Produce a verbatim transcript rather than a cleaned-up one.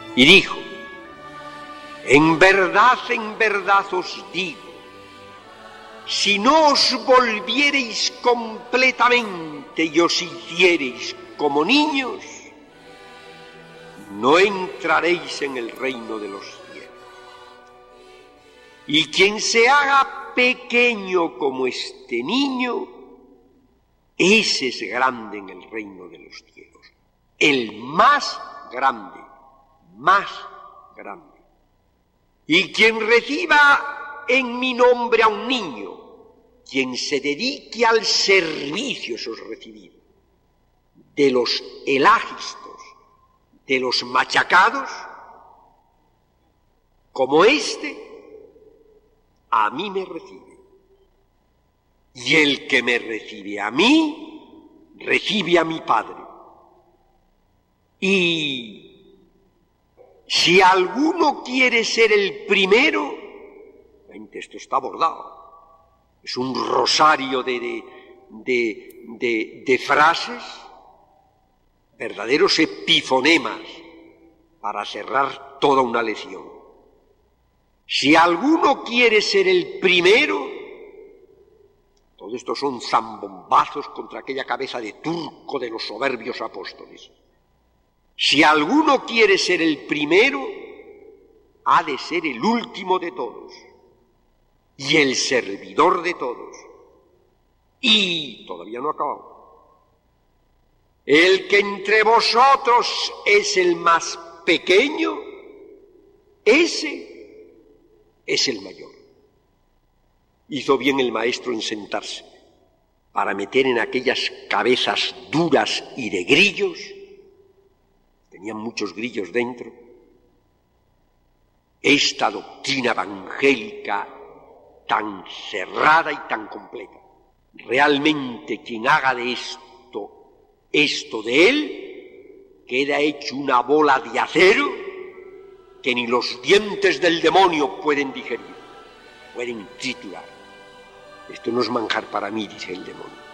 Y dijo: en verdad, en verdad os digo, si no os volviereis completamente y os hiciereis como niños, no entraréis en el reino de los cielos. Y quien se haga pequeño como este niño, ese es grande en el reino de los cielos. El más grande, más grande. Y quien reciba en mi nombre a un niño, quien se dedique al servicio, eso es recibido, de los elágistos, de los machacados, como este, a mí me recibe. Y el que me recibe a mí, recibe a mi Padre. Y si alguno quiere ser el primero, esto está bordado, es un rosario de, de, de, de, de frases, verdaderos epifonemas para cerrar toda una lección. Si alguno quiere ser el primero, todo esto son zambombazos contra aquella cabeza de turco de los soberbios apóstoles. Si alguno quiere ser el primero, ha de ser el último de todos y el servidor de todos. Y todavía no ha acabado. El que entre vosotros es el más pequeño, ese es el mayor. Hizo bien el maestro en sentarse para meter en aquellas cabezas duras y de grillos, tenían muchos grillos dentro, esta doctrina evangélica tan cerrada y tan completa. Realmente quien haga de esto, esto de él, queda hecho una bola de acero que ni los dientes del demonio pueden digerir, pueden triturar. Esto no es manjar para mí, dice el demonio.